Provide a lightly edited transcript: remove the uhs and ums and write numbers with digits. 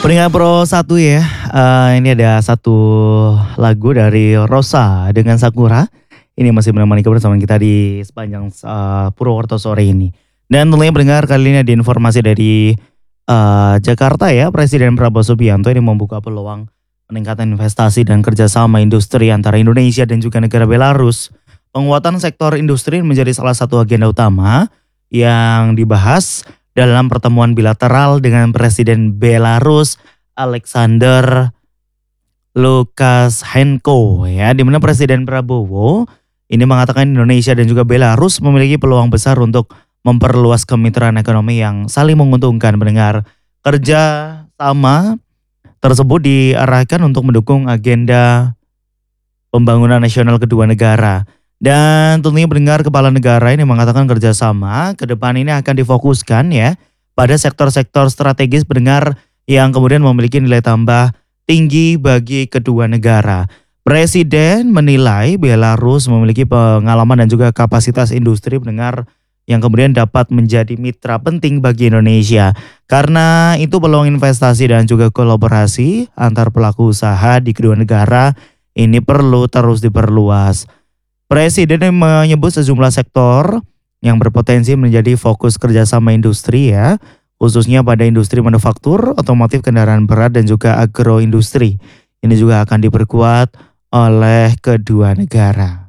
Peringkat Pro 1 ya, ini ada satu lagu dari Rosa dengan Sakura. Ini masih menemani kebersamaan kita di sepanjang Purwokerto sore ini. Dan tentunya pendengar kali ini ada informasi dari Jakarta ya, Presiden Prabowo Subianto ini membuka peluang peningkatan investasi dan kerjasama industri antara Indonesia dan juga negara Belarus. Penguatan sektor industri menjadi salah satu agenda utama yang dibahas dalam pertemuan bilateral dengan Presiden Belarus Alexander Lukashenko ya, di mana Presiden Prabowo ini mengatakan Indonesia dan juga Belarus memiliki peluang besar untuk memperluas kemitraan ekonomi yang saling menguntungkan. Mendengar kerja sama tersebut diarahkan untuk mendukung agenda pembangunan nasional kedua negara. Dan tentunya pendengar kepala negara ini mengatakan kerjasama ke depan ini akan difokuskan ya pada sektor-sektor strategis pendengar yang kemudian memiliki nilai tambah tinggi bagi kedua negara. Presiden menilai Belarus memiliki pengalaman dan juga kapasitas industri pendengar yang kemudian dapat menjadi mitra penting bagi Indonesia. Karena itu peluang investasi dan juga kolaborasi antar pelaku usaha di kedua negara ini perlu terus diperluas. Presiden menyebut sejumlah sektor yang berpotensi menjadi fokus kerjasama industri ya, khususnya pada industri manufaktur, otomotif, kendaraan berat dan juga agroindustri. Ini juga akan diperkuat oleh kedua negara.